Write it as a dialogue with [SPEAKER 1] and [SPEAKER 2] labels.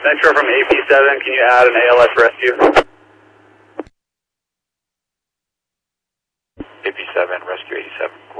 [SPEAKER 1] Metro from AP7, can you add an ALS rescue?
[SPEAKER 2] AP7, rescue 87.